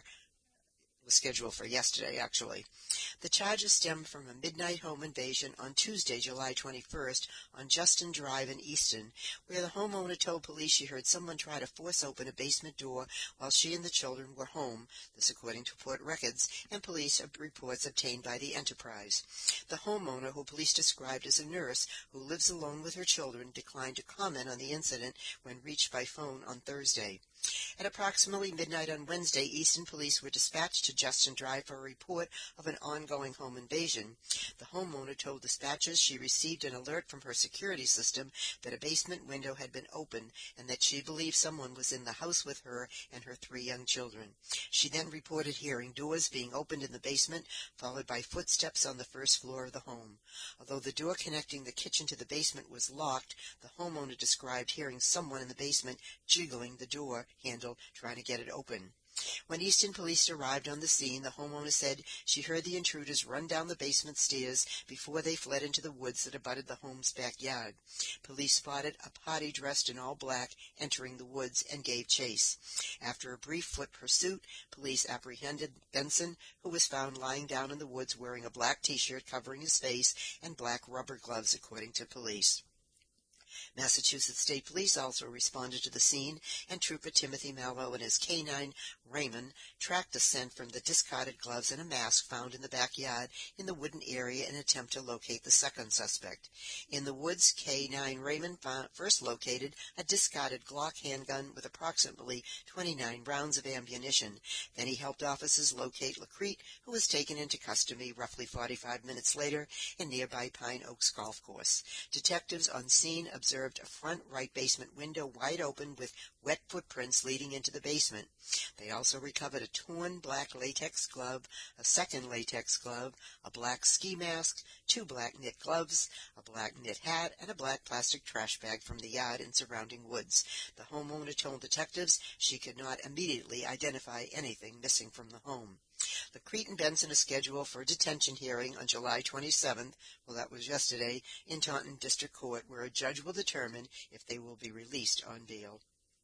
yesterday, actually. The charges stem from a midnight home invasion on Tuesday, July 21st, on Justin Drive in Easton, where the homeowner told police she heard someone try to force open a basement door while she and the children were home, this according to court records and police reports obtained by the Enterprise. The homeowner, who police described as a nurse who lives alone with her children, declined to comment on the incident when reached by phone on Thursday. At approximately midnight on Wednesday, Easton police were dispatched to Justin Drive for a report of an ongoing home invasion. The homeowner told dispatchers she received an alert from her security system that a basement window had been opened and that she believed someone was in the house with her and her 3 young children. She then reported hearing doors being opened in the basement, followed by footsteps on the first floor of the home. Although the door connecting the kitchen to the basement was locked, the homeowner described hearing someone in the basement jiggling the door handle trying to get it open. When Easton police arrived on the scene, the homeowner said she heard the intruders run down the basement stairs before they fled into the woods that abutted the home's backyard. Police spotted a party dressed in all black entering the woods and gave chase. After a brief foot pursuit, police apprehended Benson, who was found lying down in the woods wearing a black T-shirt covering his face and black rubber gloves, according to police. Massachusetts State Police also responded to the scene, and Trooper Timothy Mallow and his K-9 Raymond tracked the scent from the discarded gloves and a mask found in the backyard in the wooden area in an attempt to locate the second suspect. In the woods, K-9 Raymond first located a discarded Glock handgun with approximately 29 rounds of ammunition. Then he helped officers locate Lacrete, who was taken into custody roughly 45 minutes later in nearby Pine Oaks Golf Course. Detectives on scene observed a front right basement window wide open with wet footprints leading into the basement. They also recovered a torn black latex glove, a second latex glove, a black ski mask, 2 black knit gloves, a black knit hat, and a black plastic trash bag from the yard and surrounding woods. The homeowner told detectives she could not immediately identify anything missing from the home. Lacrete and Benson are scheduled for a detention hearing on July 27th, well, that was yesterday, in Taunton District Court, where a judge will determine if they will be released on bail.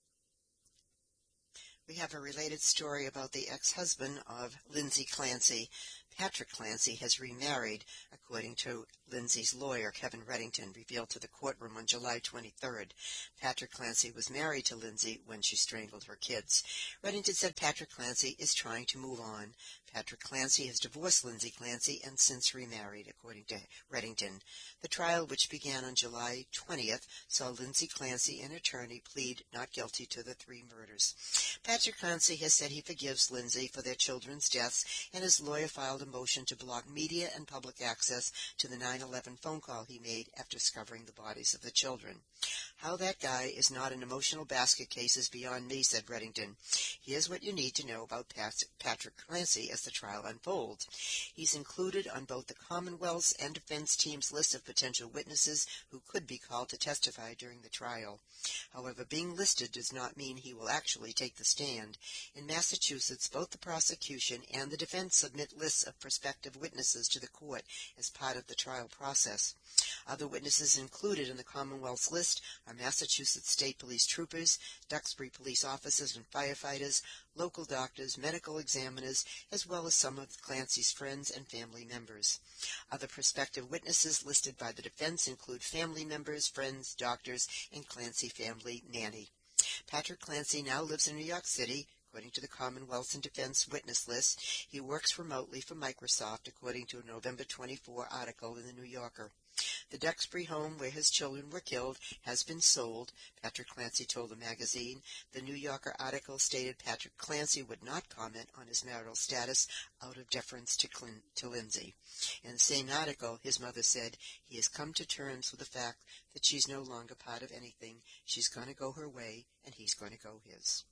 We have a related story about the ex-husband of Lindsay Clancy. Patrick Clancy has remarried, according to Lindsay's lawyer, Kevin Reddington, revealed to the courtroom on July 23rd. Patrick Clancy was married to Lindsay when she strangled her kids. Reddington said Patrick Clancy is trying to move on. Patrick Clancy has divorced Lindsay Clancy and since remarried, according to Reddington. The trial, which began on July 20th, saw Lindsay Clancy and attorney plead not guilty to the 3 murders. Patrick Clancy has said he forgives Lindsay for their children's deaths, and his lawyer filed a motion to block media and public access to the 9/11 phone call he made after discovering the bodies of the children. How that guy is not an emotional basket case is beyond me, said Reddington. Here's what you need to know about Patrick Clancy as the trial unfolds. He's included on both the Commonwealth's and defense team's list of potential witnesses who could be called to testify during the trial. However, being listed does not mean he will actually take the stand. In Massachusetts, both the prosecution and the defense submit lists of prospective witnesses to the court as part of the trial process. Other witnesses included in the Commonwealth's list are Massachusetts State Police troopers, Duxbury police officers and firefighters, local doctors, medical examiners, as well as some of Clancy's friends and family members. Other prospective witnesses listed by the defense include family members, friends, doctors, and Clancy family nanny. Patrick Clancy now lives in New York City. According to the Commonwealth's and Defense witness list, he works remotely for Microsoft, according to a November 24 article in the New Yorker. The Duxbury home where his children were killed has been sold, Patrick Clancy told the magazine. The New Yorker article stated Patrick Clancy would not comment on his marital status out of deference to Lindsay. In the same article, his mother said he has come to terms with the fact that she's no longer part of anything. She's going to go her way, and he's going to go his.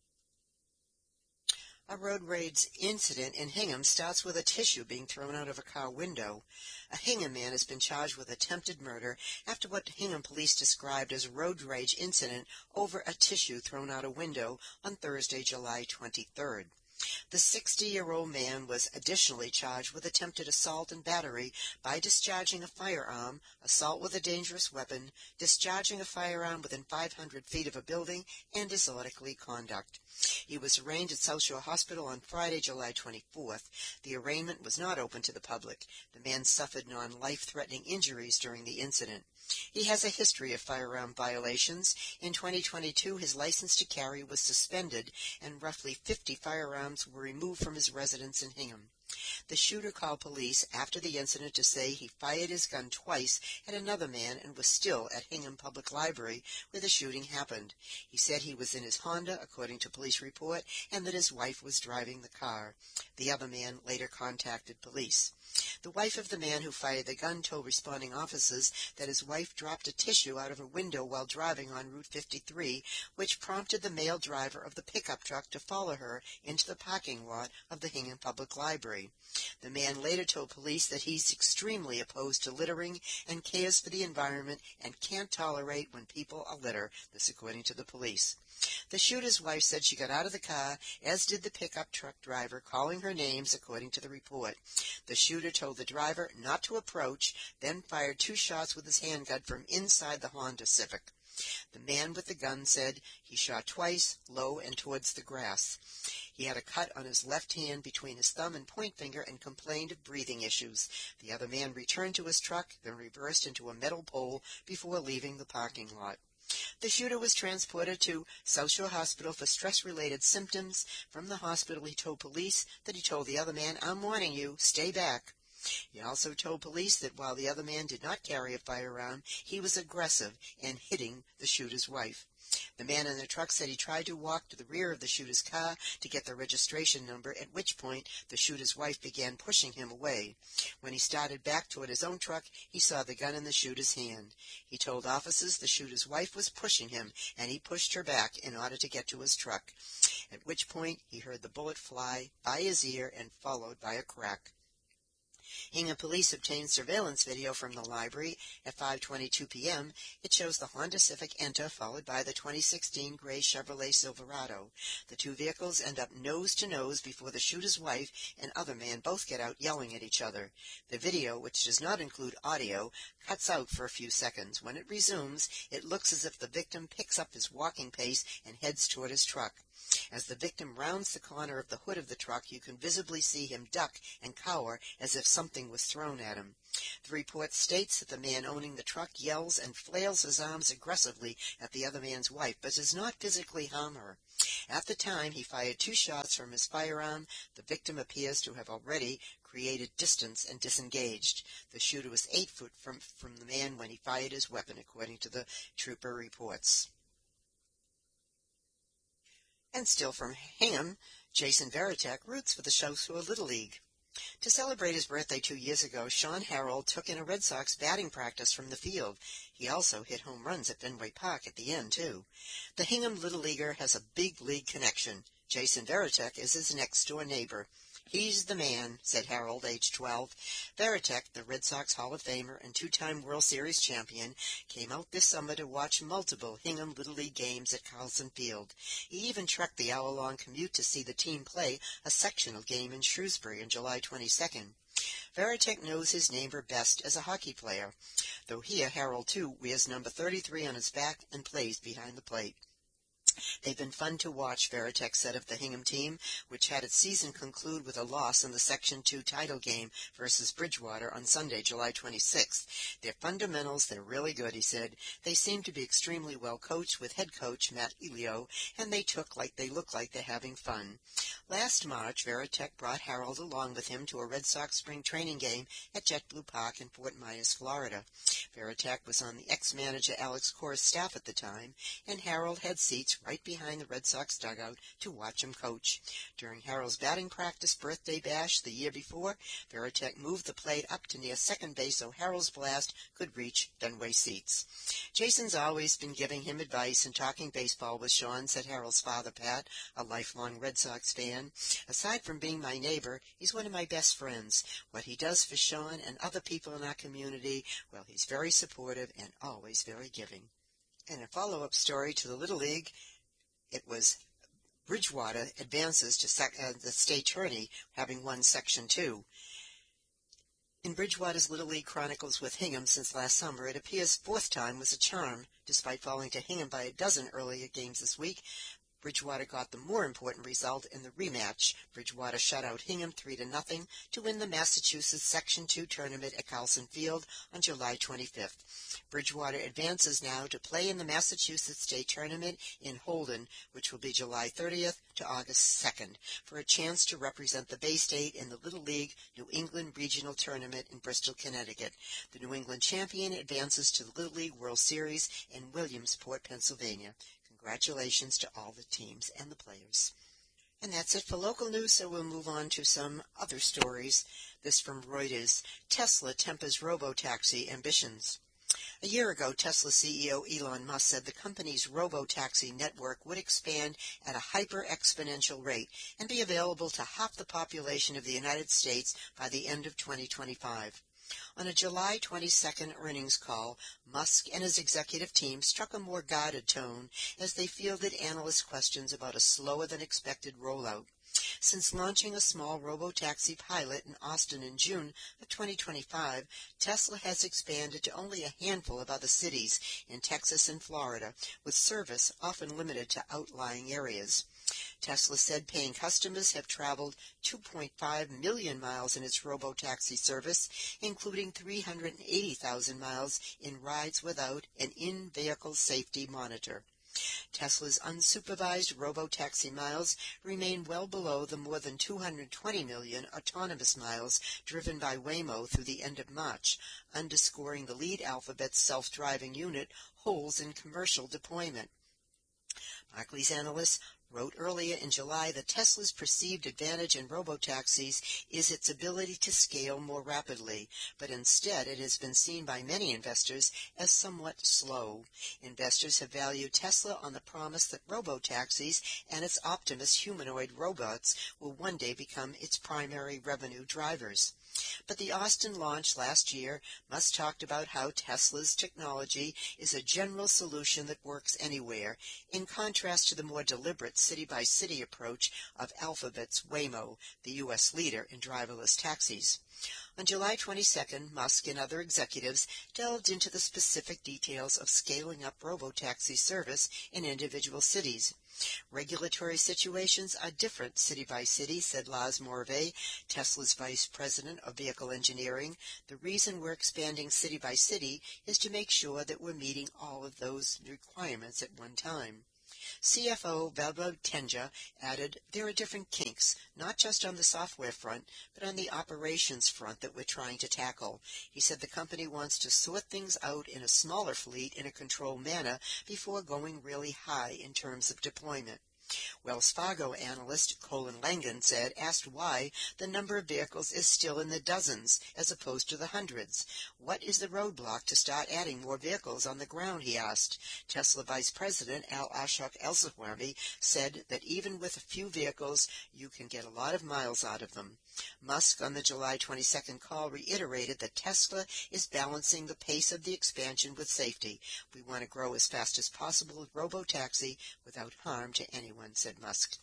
A road rage incident in Hingham starts with a tissue being thrown out of a car window. A Hingham man has been charged with attempted murder after what Hingham police described as a road rage incident over a tissue thrown out a window on Thursday, July 23rd. The 60-year-old man was additionally charged with attempted assault and battery by discharging a firearm, assault with a dangerous weapon, discharging a firearm within 500 feet of a building, and disorderly conduct. He was arraigned at South Shore Hospital on Friday, July 24th. The arraignment was not open to the public. The man suffered non-life-threatening injuries during the incident. He has a history of firearm violations. In 2022, his license to carry was suspended, and roughly 50 firearms were removed from his residence in Hingham. The shooter called police after the incident to say he fired his gun twice at another man and was still at Hingham Public Library where the shooting happened. He said he was in his Honda, according to police report, and that his wife was driving the car. The other man later contacted police. The wife of the man who fired the gun told responding officers that his wife dropped a tissue out of a window while driving on Route 53, which prompted the male driver of the pickup truck to follow her into the parking lot of the Hingham Public Library. The man later told police that he's extremely opposed to littering and cares for the environment and can't tolerate when people litter, this according to the police. The shooter's wife said she got out of the car, as did the pickup truck driver, calling her names, according to the report. The shooter told the driver not to approach, then fired 2 shots with his handgun from inside the Honda Civic. The man with the gun said he shot twice, low and towards the grass. He had a cut on his left hand between his thumb and point finger and complained of breathing issues. The other man returned to his truck, then reversed into a metal pole before leaving the parking lot. The shooter was transported to South Shore Hospital for stress-related symptoms. From the hospital, he told police that he told the other man, "I'm warning you, stay back." He also told police that while the other man did not carry a firearm, he was aggressive and hitting the shooter's wife. The man in the truck said he tried to walk to the rear of the shooter's car to get the registration number, at which point the shooter's wife began pushing him away. When he started back toward his own truck, he saw the gun in the shooter's hand. He told officers the shooter's wife was pushing him, and he pushed her back in order to get to his truck, at which point he heard the bullet fly by his ear and followed by a crack. Hingham police obtained surveillance video from the library at 5:22 p.m. It shows the Honda Civic enter, followed by the 2016 gray Chevrolet Silverado. The two vehicles end up nose to nose before the shooter's wife and other man both get out yelling at each other. The video, which does not include audio, cuts out for a few seconds. When it resumes, it looks as if the victim picks up his walking pace and heads toward his truck. As the victim rounds the corner of the hood of the truck, you can visibly see him duck and cower as if something was thrown at him. The report states that the man owning the truck yells and flails his arms aggressively at the other man's wife, but does not physically harm her. At the time, he fired 2 shots from his firearm. The victim appears to have already created distance and disengaged. The shooter was 8 feet from the man when he fired his weapon, according to the trooper reports. And still from Hingham, Jason Varitek roots for the Southfield Little League. To celebrate his birthday 2 years ago, Sean Harold took in a Red Sox batting practice from the field. He also hit home runs at Fenway Park at the end, too. The Hingham Little Leaguer has a big league connection. Jason Varitek is his next-door neighbor. "He's the man," said Harold, age 12. Varitek, the Red Sox Hall of Famer and 2-time World Series champion, came out this summer to watch multiple Hingham Little League games at Carlson Field. He even trekked the hour-long commute to see the team play a sectional game in Shrewsbury on July 22nd. Varitek knows his neighbor best as a hockey player, though here Harold, too, wears number 33 on his back and plays behind the plate. "They've been fun to watch," Varitek said of the Hingham team, which had its season conclude with a loss in the Section 2 title game versus Bridgewater on Sunday, July 26th. "Their fundamentals, they're really good," he said. "They seem to be extremely well coached with head coach Matt Elio, and they look like they're having fun." Last March, Varitek brought Harold along with him to a Red Sox spring training game at JetBlue Park in Fort Myers, Florida. Varitek was on the ex-manager Alex Cora's staff at the time, and Harold had seats right behind the Red Sox dugout to watch him coach. During Harold's batting practice birthday bash the year before, Varitek moved the plate up to near second base so Harold's blast could reach Fenway seats. "Jason's always been giving him advice and talking baseball with Sean," said Harold's father, Pat, a lifelong Red Sox fan. "Aside from being my neighbor, he's one of my best friends. What he does for Sean and other people in our community, well, he's very supportive and always very giving." And a follow-up story to the Little League, it was Bridgewater advances to the state tourney, having won Section 2. In Bridgewater's Little League Chronicles with Hingham since last summer, it appears 4th time was a charm. Despite falling to Hingham by a dozen earlier games this week, Bridgewater got the more important result in the rematch. Bridgewater shut out Hingham 3-0 to win the Massachusetts Section 2 tournament at Carlson Field on July 25th. Bridgewater advances now to play in the Massachusetts State Tournament in Holden, which will be July 30th to August 2nd, for a chance to represent the Bay State in the Little League New England Regional Tournament in Bristol, Connecticut. The New England champion advances to the Little League World Series in Williamsport, Pennsylvania. Congratulations to all the teams and the players. And that's it for local news, so we'll move on to some other stories. This from Reuters. Tesla tempers robo-taxi ambitions. A year ago, Tesla CEO Elon Musk said the company's robo-taxi network would expand at a hyper-exponential rate and be available to half the population of the United States by the end of 2025. On a July 22nd earnings call, Musk and his executive team struck a more guarded tone as they fielded analyst questions about a slower-than-expected rollout. Since launching a small robo-taxi pilot in Austin in June of 2025, Tesla has expanded to only a handful of other cities in Texas and Florida, with service often limited to outlying areas. Tesla said paying customers have traveled 2.5 million miles in its robo-taxi service, including 380,000 miles in rides without an in-vehicle safety monitor. Tesla's unsupervised robo-taxi miles remain well below the more than 220 million autonomous miles driven by Waymo through the end of March, underscoring the lead Alphabet's self-driving unit holes in commercial deployment. Barclays analysts wrote earlier in July that Tesla's perceived advantage in robotaxis is its ability to scale more rapidly, but instead it has been seen by many investors as somewhat slow. Investors have valued Tesla on the promise that robotaxis and its Optimus humanoid robots will one day become its primary revenue drivers. But the Austin launch last year, Musk talked about how Tesla's technology is a general solution that works anywhere, in contrast to the more deliberate city-by-city approach of Alphabet's Waymo, the U.S. leader in driverless taxis. On July 22nd, Musk and other executives delved into the specific details of scaling up robotaxi service in individual cities. Regulatory situations are different city by city, said Lars Morve, Tesla's vice president of vehicle engineering. The reason we're expanding city by city is to make sure that we're meeting all of those requirements at one time. CFO Vaibhav Taneja added, there are different kinks, not just on the software front, but on the operations front that we're trying to tackle. He said the company wants to sort things out in a smaller fleet in a controlled manner before going really high in terms of deployment. Wells Fargo analyst Colin Langan asked why the number of vehicles is still in the dozens as opposed to the hundreds. What is the roadblock to start adding more vehicles on the ground, he asked. Tesla Vice President Al Ashok Elsewami said that even with a few vehicles, you can get a lot of miles out of them. Musk on the July 22nd call reiterated that Tesla is balancing the pace of the expansion with safety. We want to grow as fast as possible with robotaxi without harm to anyone, said Musk.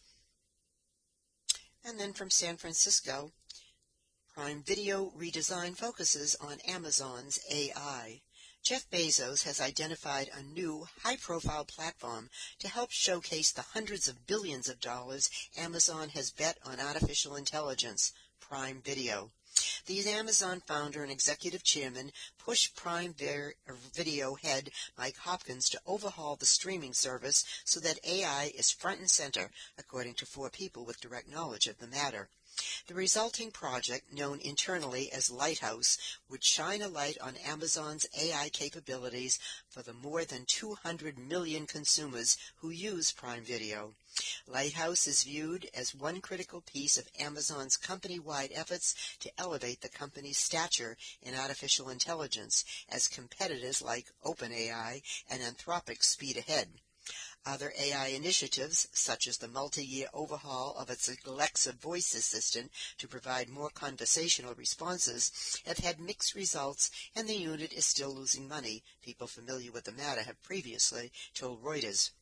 And then from San Francisco, Prime Video redesign focuses on Amazon's AI. Jeff Bezos has identified a new, high-profile platform to help showcase the hundreds of billions of dollars Amazon has bet on artificial intelligence, Prime Video. The Amazon founder and executive chairman pushed Prime Video head Mike Hopkins to overhaul the streaming service so that AI is front and center, according to 4 people with direct knowledge of the matter. The resulting project, known internally as Lighthouse, would shine a light on Amazon's AI capabilities for the more than 200 million consumers who use Prime Video. Lighthouse is viewed as one critical piece of Amazon's company-wide efforts to elevate the company's stature in artificial intelligence as competitors like OpenAI and Anthropic speed ahead. Other AI initiatives, such as the multi-year overhaul of its Alexa voice assistant to provide more conversational responses, have had mixed results, and the unit is still losing money, people familiar with the matter have previously told Reuters.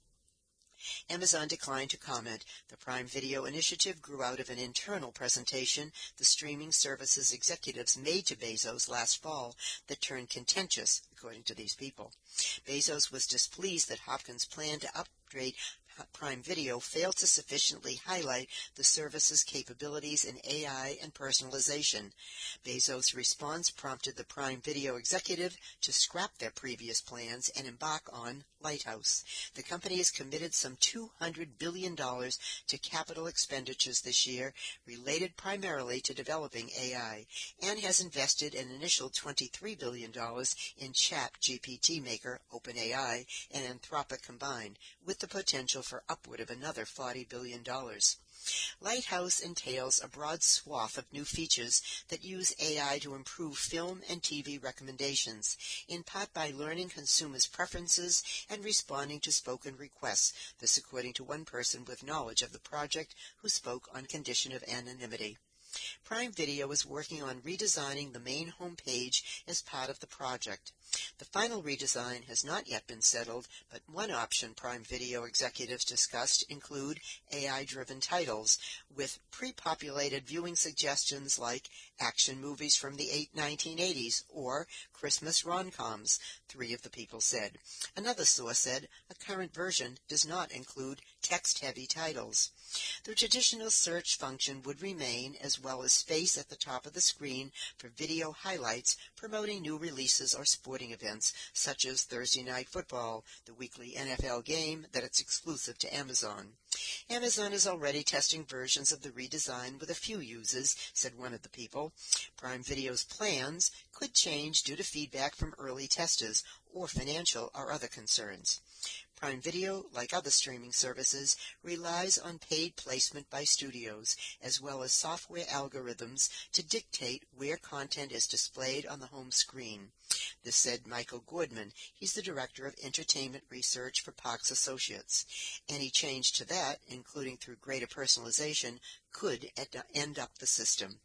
Amazon declined to comment. The Prime Video initiative grew out of an internal presentation the streaming services executives made to Bezos last fall that turned contentious, according to these people. Bezos was displeased that Hopkins' plan to upgrade Prime Video failed to sufficiently highlight the service's capabilities in AI and personalization. Bezos' response prompted the Prime Video executive to scrap their previous plans and embark on Lighthouse. The company has committed some $200 billion to capital expenditures this year, related primarily to developing AI, and has invested an initial $23 billion in ChatGPT maker OpenAI and Anthropic combined, with the potential for upward of another $40 billion. Lighthouse entails a broad swath of new features that use AI to improve film and TV recommendations, in part by learning consumers' preferences and responding to spoken requests, this according to one person with knowledge of the project who spoke on condition of anonymity. Prime Video is working on redesigning the main homepage as part of the project. The final redesign has not yet been settled, but one option Prime Video executives discussed include AI-driven titles, with pre-populated viewing suggestions like action movies from the 1980s or Christmas rom-coms, 3 of the people said. Another source said a current version does not include text-heavy titles. The traditional search function would remain, as well as space at the top of the screen for video highlights promoting new releases or sporting events, such as Thursday Night Football, the weekly NFL game that is exclusive to Amazon. Amazon is already testing versions of the redesign with a few users, said one of the people. Prime Video's plans could change due to feedback from early testers or financial or other concerns. Prime Video, like other streaming services, relies on paid placement by studios, as well as software algorithms to dictate where content is displayed on the home screen. This said Michael Gordman. He's the Director of Entertainment Research for Parks Associates. Any change to that, including through greater personalization, could upend the system.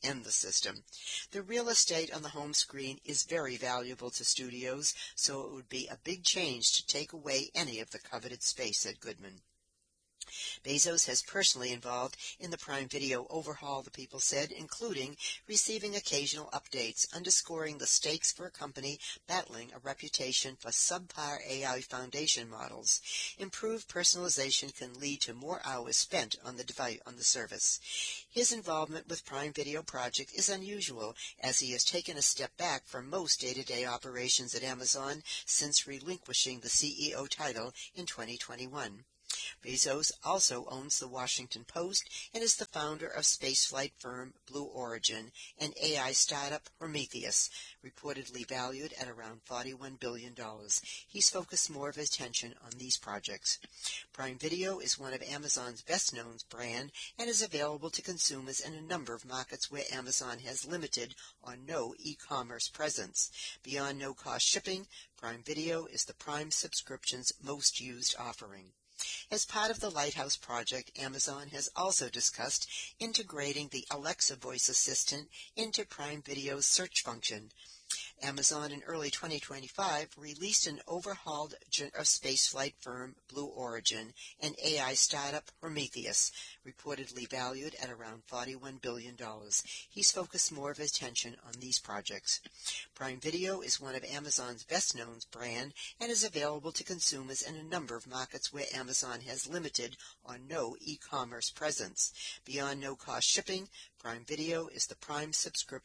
The real estate on the home screen is very valuable to studios, so it would be a big change to take away any of the coveted space, said Goodman. Bezos has personally involved in the Prime Video overhaul, the people said, including receiving occasional updates, underscoring the stakes for a company battling a reputation for subpar AI foundation models. Improved personalization can lead to more hours spent on the device on the service. His involvement with Prime Video project is unusual, as he has taken a step back from most day-to-day operations at Amazon since relinquishing the CEO title in 2021. Bezos also owns the Washington Post and is the founder of spaceflight firm Blue Origin and AI startup Prometheus, reportedly valued at around $41 billion. He's focused more of his attention on these projects. Prime Video is one of Amazon's best-known brand and is available to consumers in a number of markets where Amazon has limited or no e-commerce presence. Beyond no-cost shipping, Prime Video is the Prime subscription's most used offering. As part of the Lighthouse project, Amazon has also discussed integrating the Alexa voice assistant into Prime Video's search function. Amazon in early 2025 released an overhauled spaceflight firm Blue Origin and AI startup Prometheus, reportedly valued at around $41 billion. He's focused more of his attention on these projects. Prime Video is one of Amazon's best-known brand and is available to consumers in a number of markets where Amazon has limited or no e-commerce presence. Beyond no-cost shipping, Prime Video is the Prime subscription